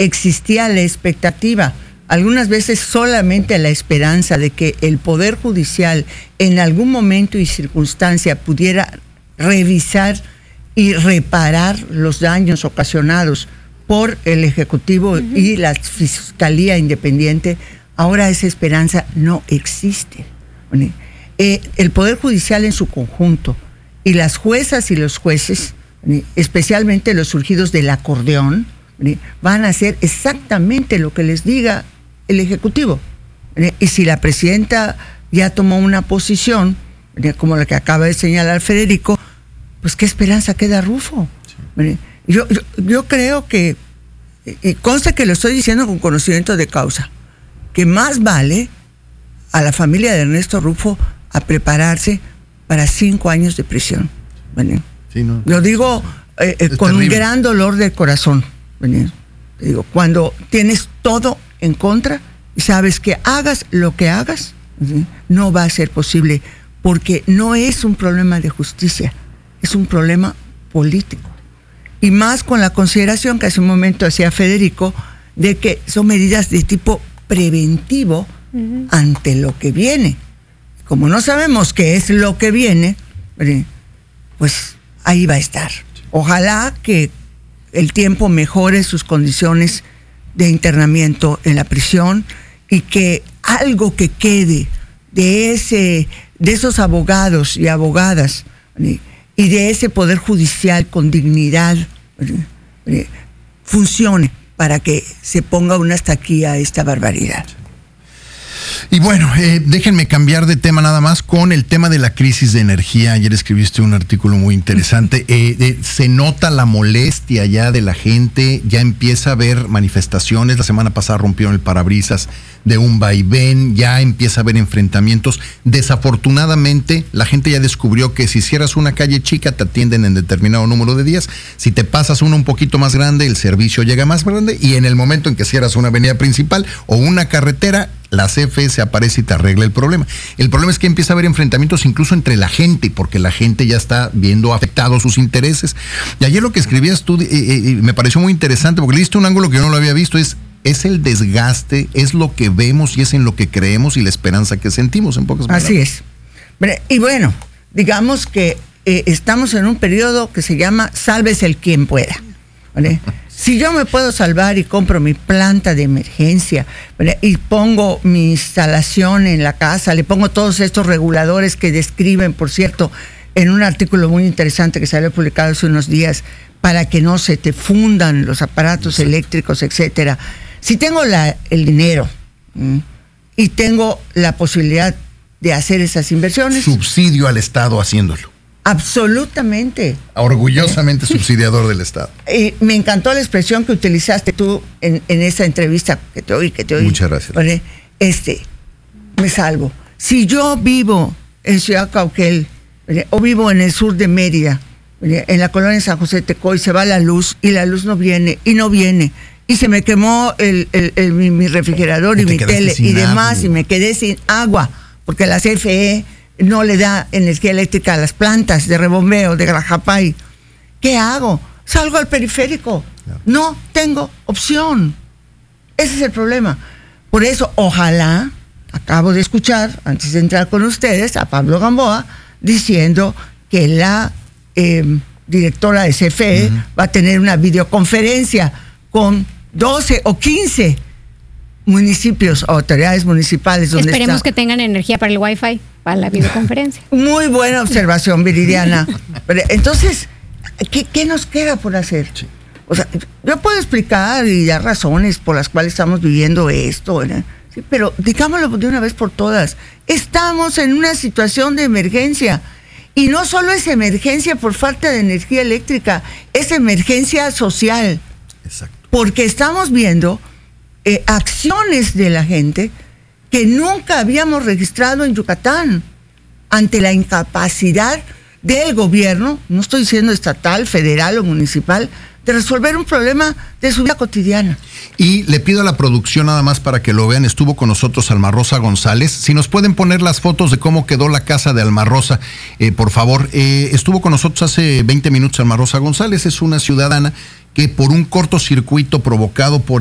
existía la expectativa, algunas veces solamente la esperanza de que el Poder Judicial en algún momento y circunstancia pudiera revisar y reparar los daños ocasionados por el Ejecutivo y la Fiscalía Independiente. Ahora esa esperanza no existe. El Poder Judicial en su conjunto y las juezas y los jueces, especialmente los surgidos del acordeón, van a hacer exactamente lo que les diga el Ejecutivo. Y si la presidenta ya tomó una posición, como la que acaba de señalar Federico, pues qué esperanza queda, Rufo. Sí. Yo creo que, y consta que lo estoy diciendo con conocimiento de causa, que más vale a la familia de Ernesto Rufo a prepararse para 5 años de prisión. Sí, no, lo digo con un gran dolor del corazón. Te digo, cuando tienes todo en contra y sabes que hagas lo que hagas, no va a ser posible, porque no es un problema de justicia, es un problema político. Y más con la consideración que hace un momento hacía Federico, de que son medidas de tipo preventivo ante lo que viene. Como no sabemos qué es lo que viene, pues ahí va a estar. Ojalá que el tiempo mejore sus condiciones de internamiento en la prisión y que algo que quede de esos abogados y abogadas y de ese Poder Judicial con dignidad funcione para que se ponga un hasta aquí a esta barbaridad. Y bueno, déjenme cambiar de tema nada más con el tema de la crisis de energía. Ayer escribiste un artículo muy interesante. Se nota la molestia ya de la gente, ya empieza a haber manifestaciones. La semana pasada rompieron el parabrisas de un vaivén, ya empieza a haber enfrentamientos. Desafortunadamente, la gente ya descubrió que si cierras una calle chica, te atienden en determinado número de días. Si te pasas una un poquito más grande, el servicio llega más grande. Y en el momento en que cierras una avenida principal o una carretera, la CFE se aparece y te arregla el problema. El problema es que empieza a haber enfrentamientos incluso entre la gente, porque la gente ya está viendo afectados sus intereses. Y ayer lo que escribías tú me pareció muy interesante, porque le diste un ángulo que yo no lo había visto, es el desgaste, es lo que vemos y es en lo que creemos y la esperanza que sentimos, en pocas palabras. Así es. Y bueno, digamos que estamos en un periodo que se llama sálvese el quien pueda, ¿vale? Si yo me puedo salvar y compro mi planta de emergencia, ¿vale? Y pongo mi instalación en la casa, le pongo todos estos reguladores que describen, por cierto, en un artículo muy interesante que salió publicado hace unos días, para que no se te fundan los aparatos eléctricos, etcétera. Si tengo el dinero y tengo la posibilidad de hacer esas inversiones. Subsidio al Estado haciéndolo. Absolutamente. Orgullosamente subsidiador del Estado. Me encantó la expresión que utilizaste tú en esa entrevista que te oí. Muchas gracias. ¿Vale? Me salvo. Si yo vivo en Ciudad Cauquel, ¿vale? O vivo en el sur de Mérida, ¿vale? En la colonia San José de Tecoy, se va la luz y la luz no viene y no viene. Y se me quemó mi refrigerador y mi tele y demás, agua. Y me quedé sin agua, porque la CFE no le da energía eléctrica a las plantas de rebombeo de Grajapay. ¿Qué hago? Salgo al periférico. Claro. No tengo opción. Ese es el problema. Por eso, ojalá, acabo de escuchar, antes de entrar con ustedes, a Pablo Gamboa, diciendo que la directora de CFE va a tener una videoconferencia con 12 o 15 municipios, autoridades municipales. Donde esperemos que tengan energía para el Wi-Fi, para la videoconferencia. Muy buena observación, Viridiana. Entonces, ¿qué nos queda por hacer? Sí. O sea, yo puedo explicar y dar razones por las cuales estamos viviendo esto, ¿verdad? Sí, pero digámoslo de una vez por todas. Estamos en una situación de emergencia. Y no solo es emergencia por falta de energía eléctrica, es emergencia social. Exacto. Porque estamos viendo acciones de la gente que nunca habíamos registrado en Yucatán ante la incapacidad del gobierno, no estoy diciendo estatal, federal o municipal, de resolver un problema de su vida cotidiana. Y le pido a la producción nada más para que lo vean, estuvo con nosotros Alma Rosa González. Si nos pueden poner las fotos de cómo quedó la casa de Alma Rosa, por favor. Estuvo con nosotros hace 20 minutos Alma Rosa González, es una ciudadana que por un cortocircuito provocado por